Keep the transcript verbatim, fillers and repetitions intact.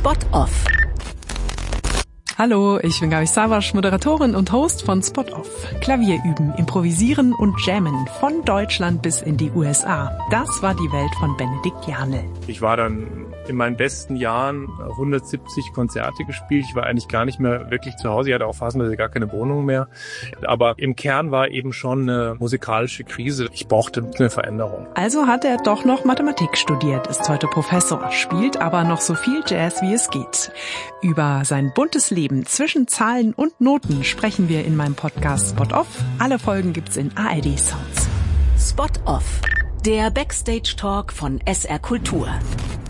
Spot Off. Hallo, ich bin Gabi Savasch, Moderatorin und Host von Spot Off. Klavier üben, improvisieren und jammen von Deutschland bis in die U S A. Das war die Welt von Benedikt Janel. Ich war dann in meinen besten Jahren hundertsiebzig Konzerte gespielt. Ich war eigentlich gar nicht mehr wirklich zu Hause. Ich hatte auch phasenweise gar keine Wohnung mehr. Aber im Kern war eben schon eine musikalische Krise. Ich brauchte eine Veränderung. Also hat er doch noch Mathematik studiert, ist heute Professor, spielt aber noch so viel Jazz, wie es geht. Über sein buntes Leben zwischen Zahlen und Noten sprechen wir in meinem Podcast Spot Off. Alle Folgen gibt's in A R D Sounds. Spot Off, der Backstage-Talk von S R Kultur.